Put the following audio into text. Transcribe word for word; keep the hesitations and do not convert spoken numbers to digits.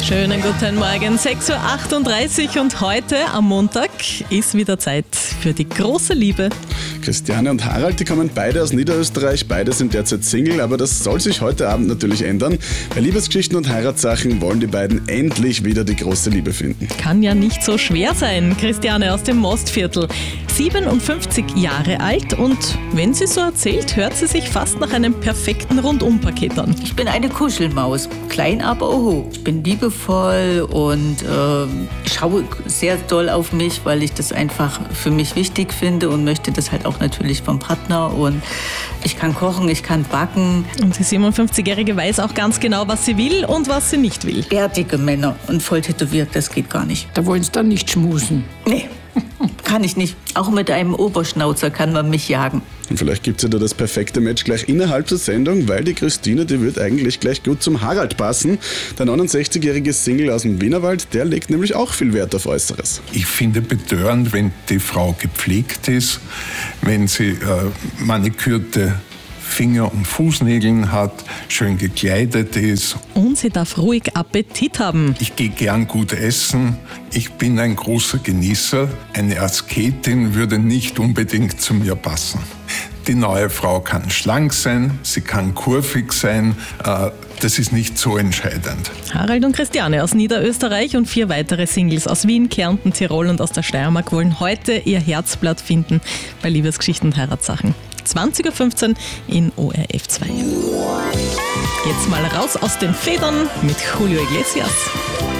Schönen guten Morgen, sechs Uhr achtunddreißig und heute am Montag ist wieder Zeit für die große Liebe. Christiane und Harald, die kommen beide aus Niederösterreich, beide sind derzeit Single, aber das soll sich heute Abend natürlich ändern. Bei Liebesgeschichten und Heiratssachen wollen die beiden endlich wieder die große Liebe finden. Kann ja nicht so schwer sein. Christiane aus dem Mostviertel, siebenundfünfzig Jahre alt und wenn sie so erzählt, hört sie sich fast nach einem perfekten Rundumpaket an. Ich bin eine Kuschelmaus, klein aber oho. Ich bin liebevoll und äh, schaue sehr doll auf mich, weil ich das einfach für mich wichtig finde und möchte das halt auch natürlich vom Partner. Und ich kann kochen, ich kann backen. Und die siebenundfünfzigjährige weiß auch ganz genau, was sie will und was sie nicht will. Bärtige Männer und voll tätowiert, das geht gar nicht. Da wollen sie dann nicht schmusen. Nee, kann ich nicht. Auch mit einem Oberschnauzer kann man mich jagen. Und vielleicht gibt es ja da das perfekte Match gleich innerhalb der Sendung, weil die Christine, die wird eigentlich gleich gut zum Harald passen. Der neunundsechzigjährige Single aus dem Wienerwald, der legt nämlich auch viel Wert auf Äußeres. Ich finde betörend, wenn die Frau gepflegt ist, wenn sie äh, manikürte Finger- und Fußnägeln hat, schön gekleidet ist. Und sie darf ruhig Appetit haben. Ich gehe gern gut essen. Ich bin ein großer Genießer. Eine Asketin würde nicht unbedingt zu mir passen. Die neue Frau kann schlank sein, sie kann kurvig sein. Das ist nicht so entscheidend. Harald und Christiane aus Niederösterreich und vier weitere Singles aus Wien, Kärnten, Tirol und aus der Steiermark wollen heute ihr Herzblatt finden bei Liebesgeschichten und Heiratssachen. zwanzig Uhr fünfzehn in O R F zwei. Jetzt mal raus aus den Federn mit Julio Iglesias.